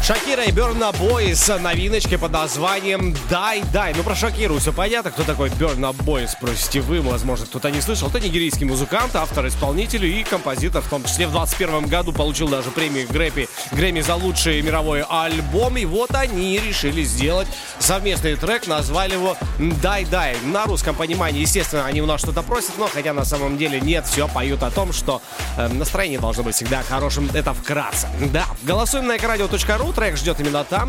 Шакира и Burna Boy с новиночкой под названием «Дай, дай». Ну, про Шакиру все понятно. Кто такой Burna Boy, спросите вы. Возможно, кто-то не слышал. Это нигерийский музыкант, автор, исполнитель и композитор. В том числе в 2021 году получил даже премию Грэмми за лучший мировой альбом. И вот они решили сделать совместный трек. Назвали его «Дай, дай». На русском понимании, естественно, они у нас что-то просят. Но хотя на самом деле нет, все поют о том, что настроение должно быть всегда хорошим. Это вкратце. Да, голосуем на экрадио.ру. Трек ждет именно там.